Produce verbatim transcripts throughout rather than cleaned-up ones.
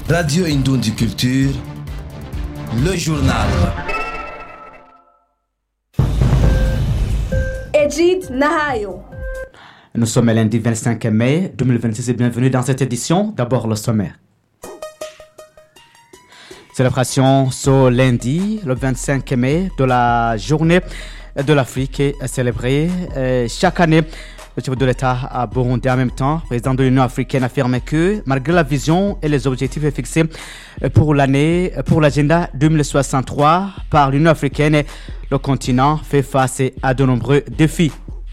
Radio Indundi Culture, le journal. Edith Nahayo. Nous sommes lundi vingt-cinq mai deux mille vingt-six et bienvenue dans cette édition. D'abord le sommaire. Célébration ce lundi, le vingt-cinq mai, de la journée de l'Afrique est célébrée euh, chaque année. Le chef de l'État à Burundi en même temps, président de l'Union africaine, affirme que malgré la vision et les objectifs fixés pour l'année, pour l'agenda deux mille soixante-trois par l'Union africaine, le continent fait face à de nombreux défis.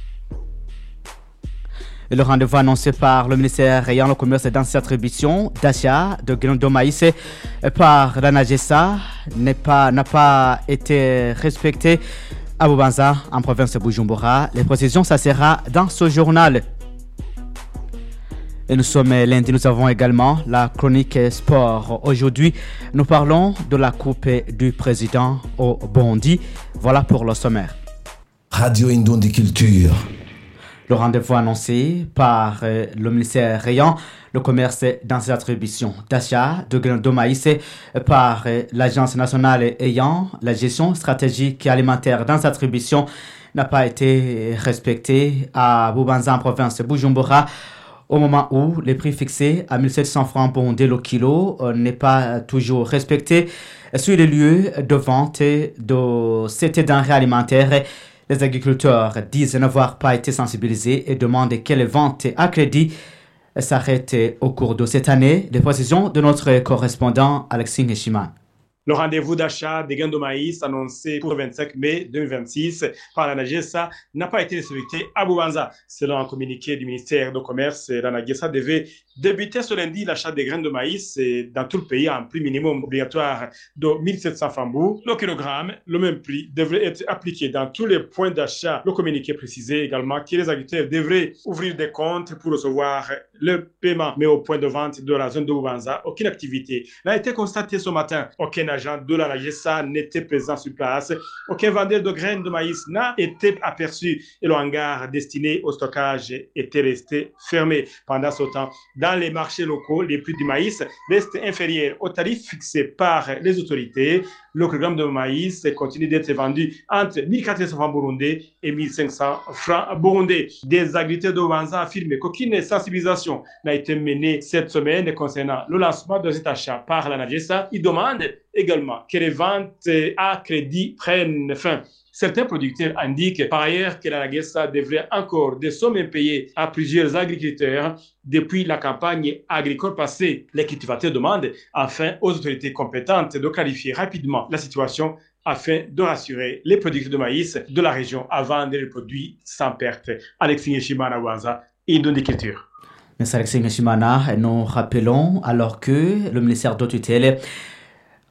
Et le rendez-vous annoncé par le ministère ayant le commerce dans ses attributions d'achat de grains de maïs par la Nagessa n'est pas, n'a pas été respecté à Bubanza, en province de Bujumbura. Les précisions, ça sera dans ce journal. Et nous sommes lundi, nous avons également la chronique sport. Aujourd'hui, nous parlons de la coupe du président au Burundi. Voilà pour le sommaire. Radio Indundi Culture. Le rendez-vous annoncé par euh, le ministère ayant le commerce dans ses attributions d'achat de grains de maïs euh, par euh, l'Agence nationale ayant la gestion stratégique et alimentaire dans ses attributions n'a pas été respecté à Bubanza en province de Bujumbura au moment où les prix fixés à mille sept cents francs burundais le kilo euh, n'est pas toujours respecté sur les lieux de vente de ces denrées alimentaires. Les agriculteurs disent n'avoir pas été sensibilisés et demandent que les ventes à crédit s'arrêtent au cours de cette année. Les précisions de notre correspondant Alexis Ngeshiman. Le rendez-vous d'achat des grains de maïs annoncé pour le vingt-cinq mai deux mille vingt-six par la Nagessa n'a pas été respecté à Bubanza. Selon un communiqué du ministère du Commerce, la Nagessa devait débuter ce lundi l'achat des grains de maïs dans tout le pays à un prix minimum obligatoire de mille sept cents francs le kilogramme. Le même prix devrait être appliqué dans tous les points d'achat. Le communiqué précisait également que les agriculteurs devraient ouvrir des comptes pour recevoir le paiement. Mais au point de vente de la zone de Bubanza, aucune activité n'a été constatée ce matin. Aucun agent de la Nagessa n'était présent sur place. Aucun vendeur de graines de maïs n'a été aperçu et le hangar destiné au stockage était resté fermé. Pendant ce temps, dans les marchés locaux, les prix du maïs restent inférieurs aux tarifs fixés par les autorités. Le kilogramme de maïs continue d'être vendu entre mille quatre cents francs burundais et mille cinq cents francs burundais. Des agriculteurs de Bubanza affirment qu'aucune sensibilisation n'a été menée cette semaine concernant le lancement de cet achat par la Nagessa. Ils demandent également que les ventes à crédit prennent fin. Certains producteurs indiquent par ailleurs que la Nagessa devrait encore des sommes impayées à plusieurs agriculteurs depuis la campagne agricole passée. Les cultivateurs demandent enfin aux autorités compétentes de clarifier rapidement la situation afin de rassurer les producteurs de maïs de la région à vendre les produits sans perte. Alexis Neshimana Waza, Indundi Culture. Merci Alexis Neshimana. Nous rappelons alors que le ministère de tutelle